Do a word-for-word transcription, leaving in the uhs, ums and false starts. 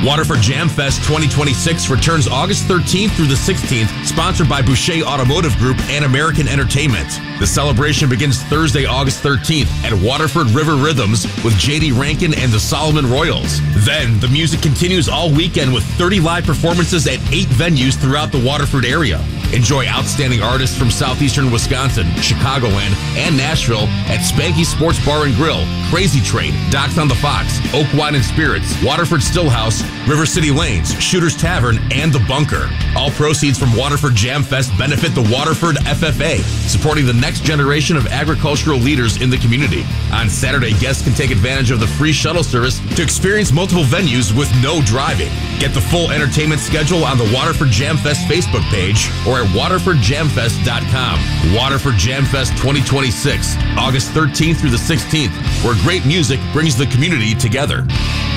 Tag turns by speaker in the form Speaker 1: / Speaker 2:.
Speaker 1: Waterford Jam Fest twenty twenty-six returns August thirteenth through the sixteenth, sponsored by Boucher Automotive Group and American Entertainment. The celebration begins Thursday, August thirteenth at Waterford River Rhythms with J D Rankin and the Solomon Royals. Then, the music continues all weekend with thirty live performances at eight venues throughout the Waterford area. Enjoy outstanding artists from southeastern Wisconsin, Chicagoland, and Nashville at Spanky Sports Bar and Grill, Crazy Train, Docks on the Fox, Oak Wine and Spirits, Waterford Stillhouse, River City Lanes, Shooter's Tavern, and The Bunker. All proceeds from Waterford Jam Fest benefit the Waterford F F A, supporting the next generation of agricultural leaders in the community. On Saturday, guests can take advantage of the free shuttle service to experience multiple venues with no driving. Get the full entertainment schedule on the Waterford Jam Fest Facebook page or at waterford jam fest dot com. Waterford Jam Fest twenty twenty-six, August thirteenth through the sixteenth, where great music brings the community together.